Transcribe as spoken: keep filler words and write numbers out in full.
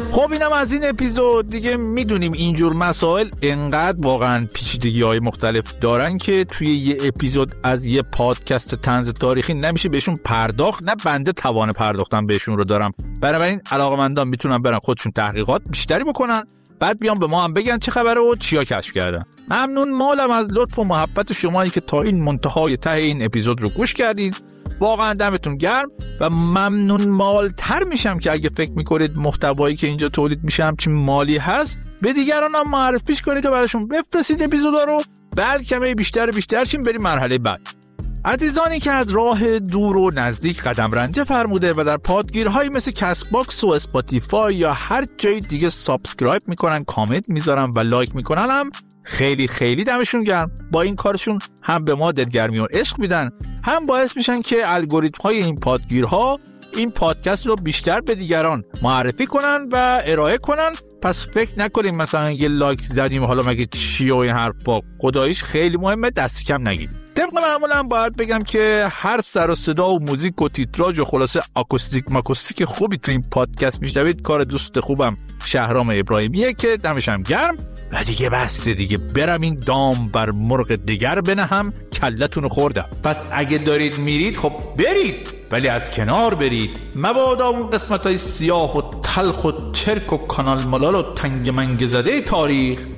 خب اینم از این اپیزود دیگه. میدونیم اینجور مسائل انقدر واقعا پیچیدگی‌های مختلف دارن که توی یه اپیزود از یه پادکست طنز تاریخی نمیشه بهشون پرداخت، نه بنده توان پرداختن بهشون رو دارم. بنابراین علاقه‌مندان میتونن برن خودشون تحقیقات بیشتری بکنن، بعد بیان به ما هم بگن چه خبره و چیا کشف کردن. ممنون مالم از لطف و محبت شمایی که تا این منتهای ته این اپیزود رو گوش کردید. واقعا دمتون گرم و ممنون مالتر میشم که اگه فکر میکنید محتوایی که اینجا تولید میشه همچین مالی هست، به دیگران هم معرفیش کنید و براشون بفرستید اپیزودا رو، بلکه بیشتر بیشتر شیم بریم مرحله بعد. عزیزانی که از راه دور و نزدیک قدم رنجه فرموده و در پادگیرهایی مثل کست باکس و اسپاتیفای یا هر جای دیگه سابسکرایب میکنن، کامنت میذارن و لایک میکنن، هم خیلی خیلی دمشون گرم. با این کارشون هم به ما دلگرمی و عشق میدن، هم باعث میشن که الگوریتم های این پادگیرها این پادکست رو بیشتر به دیگران معرفی کنن و ارائه کنن. پس فکر نکنیم مثلا یه لایک زدیم حالا مگه چی و این حرفا، خداییش خیلی مهمه، دست کم نگیرید. طبق معمولم باید بگم که هر سر و صدا و موزیک و تیتراژ و خلاصه آکوستیک ماکوستیک خوبی تو این پادکست میشنوید کار دوست خوبم شهرام ابراهیمیه که دمشم گرم. و دیگه بس دیگه، برم این دام بر مرغ دیگر بنهم، کلتون خوردم. پس اگه دارید میرید خب برید، ولی از کنار برید، مبادا اون قسمت های سیاه و تلخ و چرک و کانال ملال و تنگ منگ زده تاریخ